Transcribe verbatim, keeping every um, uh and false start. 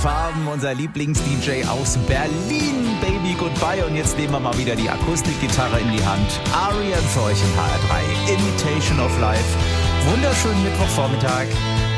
Farben, unser Lieblings-D J aus Berlin. Baby Goodbye. Und jetzt nehmen wir mal wieder die Akustikgitarre in die Hand. R E M für euch in H R drei. Imitation of Life. Wunderschönen Mittwochvormittag.